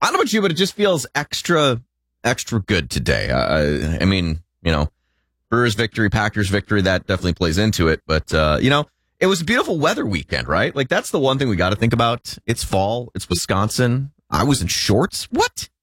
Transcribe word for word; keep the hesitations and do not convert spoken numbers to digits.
I don't know about you, but it just feels extra, extra good today. Uh, I mean, you know, Brewers victory, Packers victory, that definitely plays into it. But, uh, you know, it was a beautiful weather weekend, right? Like, that's the one thing we got to think about. It's fall. It's Wisconsin. I was in shorts. What?